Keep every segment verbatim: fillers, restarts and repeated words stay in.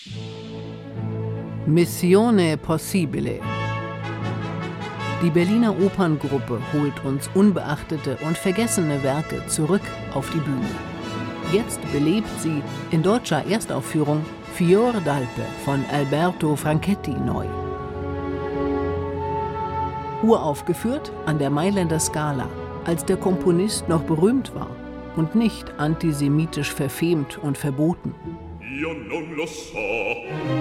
Missione Possibile. Die Berliner Operngruppe holt uns unbeachtete und vergessene Werke zurück auf die Bühne. Jetzt belebt sie in deutscher Erstaufführung Fior d'Alpe von Alberto Franchetti neu. Uraufgeführt an der Mailänder Scala, als der Komponist noch berühmt war und nicht antisemitisch verfemt und verboten. Io non lo so.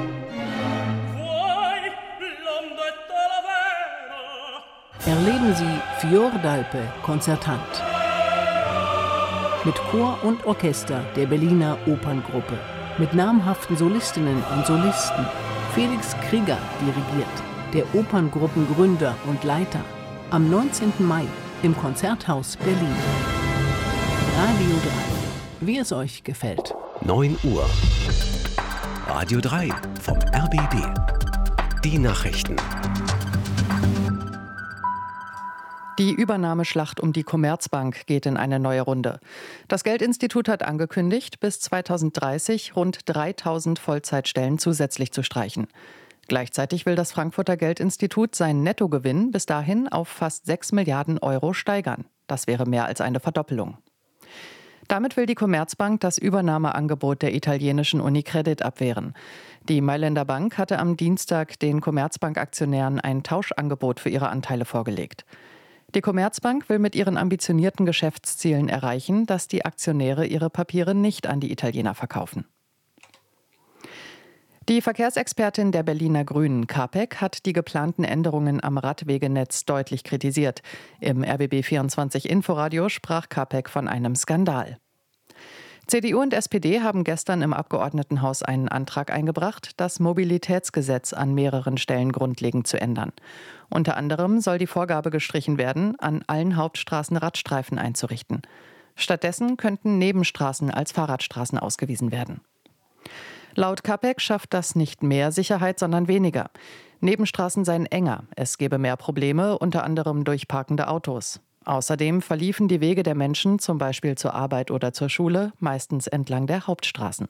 Erleben Sie Fior d'Alpe konzertant. Mit Chor und Orchester der Berliner Operngruppe. Mit namhaften Solistinnen und Solisten. Felix Krieger dirigiert, der Operngruppengründer und Leiter. Am neunzehnten Mai im Konzerthaus Berlin. Radio drei, wie es euch gefällt. neun Uhr. Radio drei vom R B B. Die Nachrichten. Die Übernahmeschlacht um die Commerzbank geht in eine neue Runde. Das Geldinstitut hat angekündigt, bis zweitausenddreißig rund dreitausend Vollzeitstellen zusätzlich zu streichen. Gleichzeitig will das Frankfurter Geldinstitut seinen Nettogewinn bis dahin auf fast sechs Milliarden Euro steigern. Das wäre mehr als eine Verdoppelung. Damit will die Commerzbank das Übernahmeangebot der italienischen Unicredit abwehren. Die Mailänder Bank hatte am Dienstag den Commerzbank-Aktionären ein Tauschangebot für ihre Anteile vorgelegt. Die Commerzbank will mit ihren ambitionierten Geschäftszielen erreichen, dass die Aktionäre ihre Papiere nicht an die Italiener verkaufen. Die Verkehrsexpertin der Berliner Grünen, Capek, hat die geplanten Änderungen am Radwegenetz deutlich kritisiert. Im R B B vierundzwanzig Inforadio sprach Capek von einem Skandal. C D U und S P D haben gestern im Abgeordnetenhaus einen Antrag eingebracht, das Mobilitätsgesetz an mehreren Stellen grundlegend zu ändern. Unter anderem soll die Vorgabe gestrichen werden, an allen Hauptstraßen Radstreifen einzurichten. Stattdessen könnten Nebenstraßen als Fahrradstraßen ausgewiesen werden. Laut Capek schafft das nicht mehr Sicherheit, sondern weniger. Nebenstraßen seien enger, es gebe mehr Probleme, unter anderem durch parkende Autos. Außerdem verliefen die Wege der Menschen, zum Beispiel zur Arbeit oder zur Schule, meistens entlang der Hauptstraßen.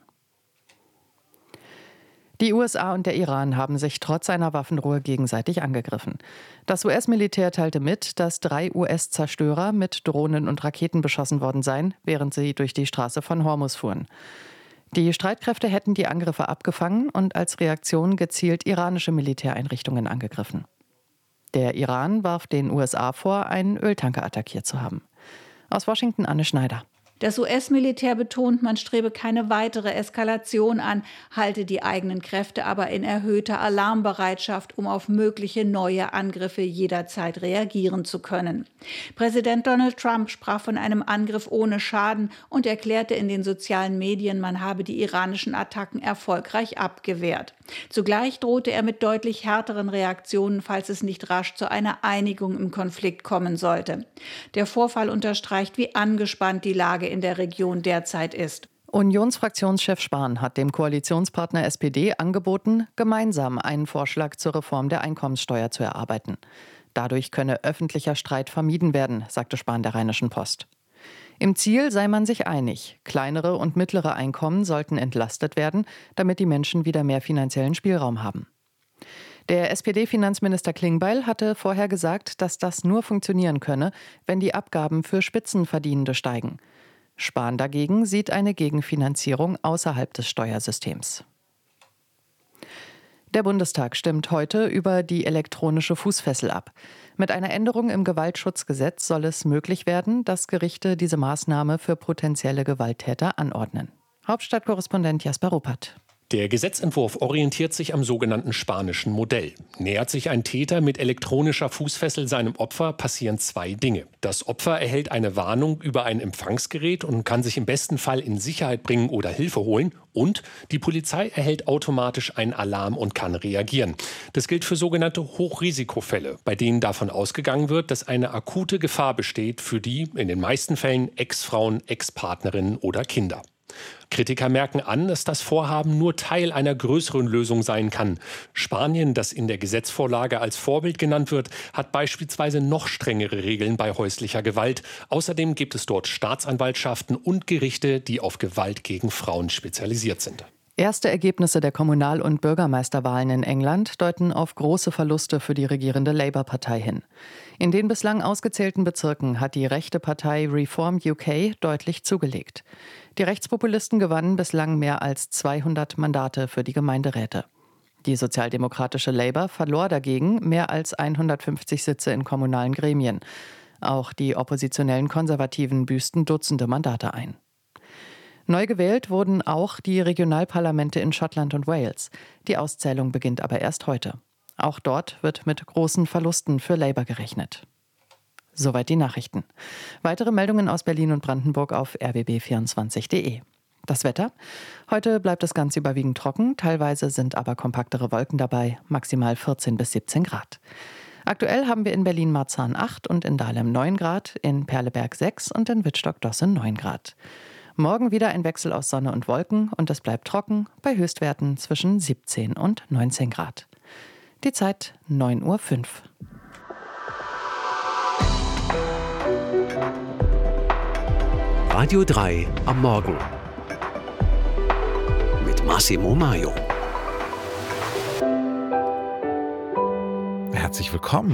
Die U S A und der Iran haben sich trotz einer Waffenruhe gegenseitig angegriffen. Das U S-Militär teilte mit, dass drei U S-Zerstörer mit Drohnen und Raketen beschossen worden seien, während sie durch die Straße von Hormuz fuhren. Die Streitkräfte hätten die Angriffe abgefangen und als Reaktion gezielt iranische Militäreinrichtungen angegriffen. Der Iran warf den U S A vor, einen Öltanker attackiert zu haben. Aus Washington Anne Schneider. Das U S-Militär betont, man strebe keine weitere Eskalation an, halte die eigenen Kräfte aber in erhöhter Alarmbereitschaft, um auf mögliche neue Angriffe jederzeit reagieren zu können. Präsident Donald Trump sprach von einem Angriff ohne Schaden und erklärte in den sozialen Medien, man habe die iranischen Attacken erfolgreich abgewehrt. Zugleich drohte er mit deutlich härteren Reaktionen, falls es nicht rasch zu einer Einigung im Konflikt kommen sollte. Der Vorfall unterstreicht, wie angespannt die Lage in der Region derzeit ist. Unionsfraktionschef Spahn hat dem Koalitionspartner S P D angeboten, gemeinsam einen Vorschlag zur Reform der Einkommenssteuer zu erarbeiten. Dadurch könne öffentlicher Streit vermieden werden, sagte Spahn der Rheinischen Post. Im Ziel sei man sich einig. Kleinere und mittlere Einkommen sollten entlastet werden, damit die Menschen wieder mehr finanziellen Spielraum haben. Der S P D-Finanzminister Klingbeil hatte vorher gesagt, dass das nur funktionieren könne, wenn die Abgaben für Spitzenverdienende steigen. Spahn dagegen sieht eine Gegenfinanzierung außerhalb des Steuersystems. Der Bundestag stimmt heute über die elektronische Fußfessel ab. Mit einer Änderung im Gewaltschutzgesetz soll es möglich werden, dass Gerichte diese Maßnahme für potenzielle Gewalttäter anordnen. Hauptstadtkorrespondent Jasper Ruppert. Der Gesetzentwurf orientiert sich am sogenannten spanischen Modell. Nähert sich ein Täter mit elektronischer Fußfessel seinem Opfer, passieren zwei Dinge. Das Opfer erhält eine Warnung über ein Empfangsgerät und kann sich im besten Fall in Sicherheit bringen oder Hilfe holen. Und die Polizei erhält automatisch einen Alarm und kann reagieren. Das gilt für sogenannte Hochrisikofälle, bei denen davon ausgegangen wird, dass eine akute Gefahr besteht für die, in den meisten Fällen, Ex-Frauen, Ex-Partnerinnen oder Kinder. Kritiker merken an, dass das Vorhaben nur Teil einer größeren Lösung sein kann. Spanien, das in der Gesetzvorlage als Vorbild genannt wird, hat beispielsweise noch strengere Regeln bei häuslicher Gewalt. Außerdem gibt es dort Staatsanwaltschaften und Gerichte, die auf Gewalt gegen Frauen spezialisiert sind. Erste Ergebnisse der Kommunal- und Bürgermeisterwahlen in England deuten auf große Verluste für die regierende Labour-Partei hin. In den bislang ausgezählten Bezirken hat die rechte Partei Reform U K deutlich zugelegt. Die Rechtspopulisten gewannen bislang mehr als zweihundert Mandate für die Gemeinderäte. Die sozialdemokratische Labour verlor dagegen mehr als hundertfünfzig Sitze in kommunalen Gremien. Auch die oppositionellen Konservativen büßten Dutzende Mandate ein. Neu gewählt wurden auch die Regionalparlamente in Schottland und Wales. Die Auszählung beginnt aber erst heute. Auch dort wird mit großen Verlusten für Labour gerechnet. Soweit die Nachrichten. Weitere Meldungen aus Berlin und Brandenburg auf r b b vierundzwanzig punkt d e. Das Wetter? Heute bleibt es ganz überwiegend trocken, teilweise sind aber kompaktere Wolken dabei, maximal vierzehn bis siebzehn Grad. Aktuell haben wir in Berlin-Marzahn acht und in Dahlem neun Grad, in Perleberg sechs und in Wittstock-Dosse neun Grad. Morgen wieder ein Wechsel aus Sonne und Wolken und es bleibt trocken bei Höchstwerten zwischen siebzehn und neunzehn Grad. Die Zeit neun Uhr fünf. Radio drei am Morgen mit Massimo Maio. Herzlich willkommen.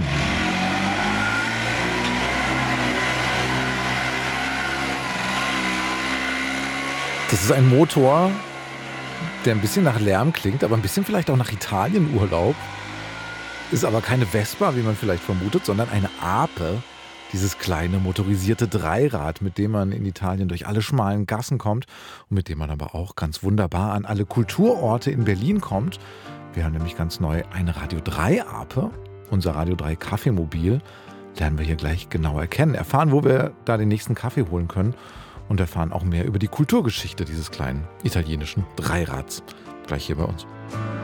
Das ist ein Motor, der ein bisschen nach Lärm klingt, aber ein bisschen vielleicht auch nach Italienurlaub. Ist aber keine Vespa, wie man vielleicht vermutet, sondern eine Ape. Dieses kleine motorisierte Dreirad, mit dem man in Italien durch alle schmalen Gassen kommt und mit dem man aber auch ganz wunderbar an alle Kulturorte in Berlin kommt. Wir haben nämlich ganz neu eine Radio drei Ape, unser Radio drei Kaffeemobil. Lernen wir hier gleich genauer kennen, erfahren, wo wir da den nächsten Kaffee holen können. Und erfahren auch mehr über die Kulturgeschichte dieses kleinen italienischen Dreirads. Gleich hier bei uns.